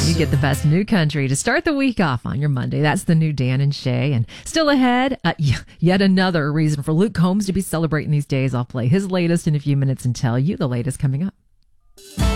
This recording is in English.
You get the best new country to start the week off on your Monday. That's the new Dan and Shay. And still ahead, yet another reason for Luke Combs to be celebrating these days. I'll play his latest in a few minutes and tell you the latest coming up.